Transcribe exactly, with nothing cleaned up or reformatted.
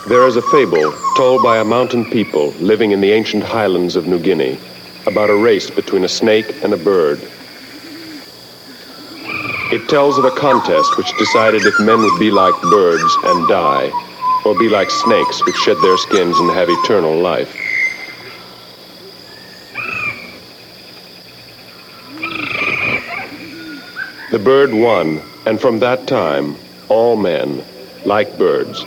There is a fable told by a mountain people living in the ancient highlands of New Guinea about a race between a snake and a bird. It tells of a contest which decided if men would be like birds and die, or be like snakes which shed their skins and have eternal life. The bird won, and from that time, all men, like birds,